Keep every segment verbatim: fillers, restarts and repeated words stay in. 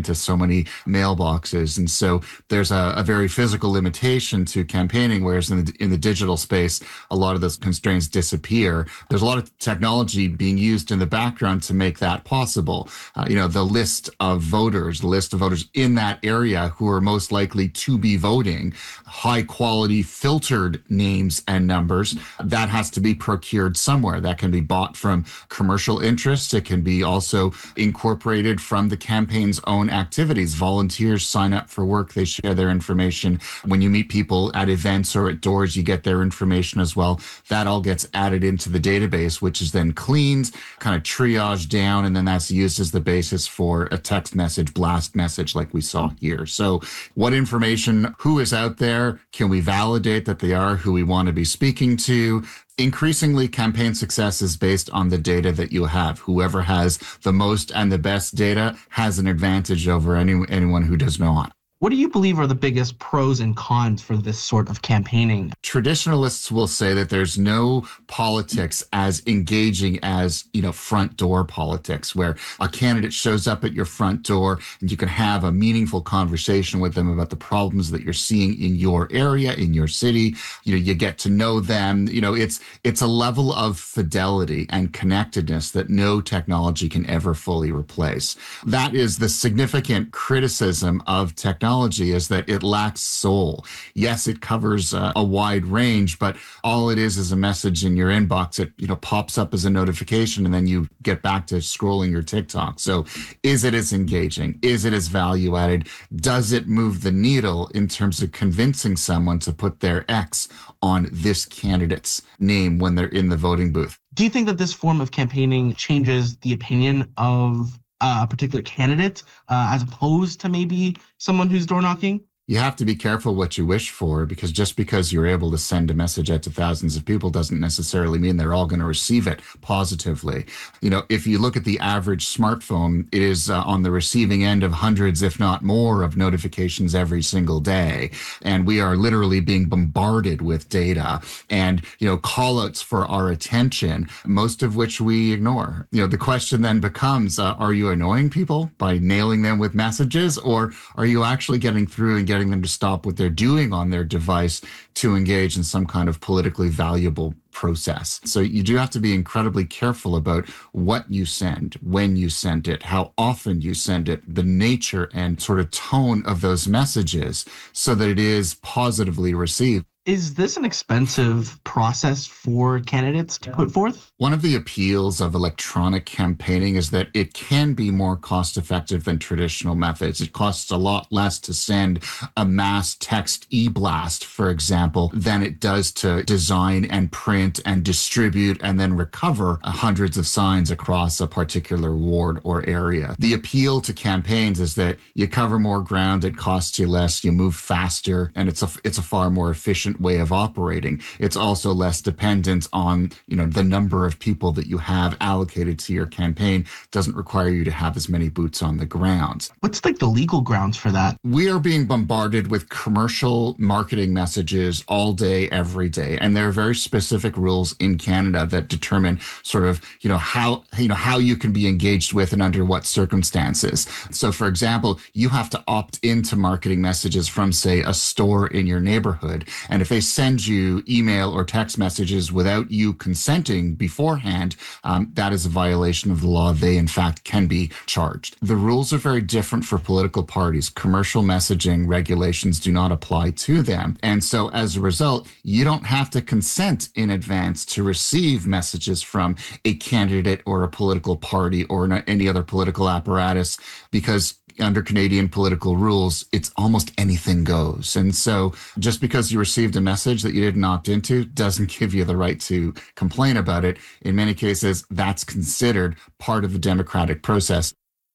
into so many mailboxes. And so there's a, a very physical limitation to campaigning, whereas in the, in the digital space, a lot of those constraints disappear. There's a lot of technology being used in the background to make that possible. Uh, you know, the list of voters, the list of voters in that area who are most likely to be voting, high quality filtered names and numbers, that has to be procured somewhere. That can be bought from commercial interests. It can be also incorporated from the campaign's own activities. Volunteers sign up for work. They share their information. When you meet people at events or at doors, you get their information as well. That all gets added into the database, which is then cleaned, kind of triaged down, and then that's used as the basis for a text message, blast message like we saw here. So what information, who is out there? Can we validate that they are who we want to be speaking to? Increasingly, campaign success is based on the data that you have. Whoever has the most and the best data has an advantage over any, anyone who does not. What do you believe are the biggest pros and cons for this sort of campaigning? Traditionalists will say that there's no politics as engaging as, you know, front door politics, where a candidate shows up at your front door and you can have a meaningful conversation with them about the problems that you're seeing in your area, in your city. You know, you get to know them. You know, it's it's a level of fidelity and connectedness that no technology can ever fully replace. That is the significant criticism of technology. Is that it lacks soul. Yes, it covers uh, a wide range, but all it is is a message in your inbox. It, you know, pops up as a notification, and then you get back to scrolling your TikTok. So is it as engaging? Is it as value added? Does it move the needle in terms of convincing someone to put their X on this candidate's name when they're in the voting booth? Do you think that this form of campaigning changes the opinion of a particular candidate uh, as opposed to maybe someone who's door knocking? You have to be careful what you wish for, because just because you're able to send a message out to thousands of people doesn't necessarily mean they're all going to receive it positively. You know, if you look at the average smartphone, it is uh, on the receiving end of hundreds, if not more, of notifications every single day. And we are literally being bombarded with data and, you know, call outs for our attention, most of which we ignore. You know, the question then becomes, uh, are you annoying people by nailing them with messages, or are you actually getting through and getting them to stop what they're doing on their device to engage in some kind of politically valuable process? So you do have to be incredibly careful about what you send, when you send it, how often you send it, the nature and sort of tone of those messages, so that it is positively received. Is this an expensive process for candidates to put forth? One of the appeals of electronic campaigning is that it can be more cost effective than traditional methods. It costs a lot less to send a mass text e-blast, for example, than it does to design and print and distribute and then recover hundreds of signs across a particular ward or area. The appeal to campaigns is that you cover more ground, it costs you less, you move faster, and it's a, it's a far more efficient way of operating. It's also less dependent on, you know, the number of people that you have allocated to your campaign. It doesn't require you to have as many boots on the ground. What's like the legal grounds for that? We are being bombarded with commercial marketing messages all day, every day. And there are very specific rules in Canada that determine sort of, you know, how, you know, how you can be engaged with and under what circumstances. So for example, you have to opt into marketing messages from, say, a store in your neighborhood. And if they send you email or text messages without you consenting beforehand, um, that is a violation of the law. They, in fact, can be charged. The rules are very different for political parties. Commercial messaging regulations do not apply to them. And so as a result, you don't have to consent in advance to receive messages from a candidate or a political party or any other political apparatus, because under Canadian political rules, it's almost anything goes. And so just because you received a message that you didn't opt into doesn't give you the right to complain about it. In many cases, that's considered part of the democratic process.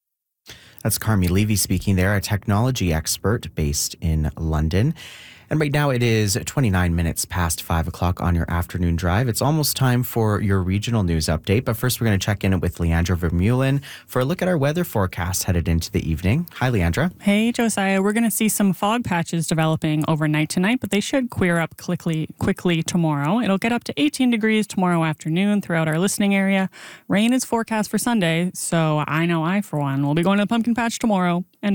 That's Carmi Levy speaking there, a technology expert based in London. And right now it is twenty-nine minutes past five o'clock on your afternoon drive. It's almost time for your regional news update. But first, we're going to check in with Leandra Vermeulen for a look at our weather forecast headed into the evening. Hi, Leandra. Hey, Josiah. We're going to see some fog patches developing overnight tonight, but they should clear up quickly, quickly tomorrow. It'll get up to eighteen degrees tomorrow afternoon throughout our listening area. Rain is forecast for Sunday, so I know I, for one, will be going to the pumpkin patch tomorrow and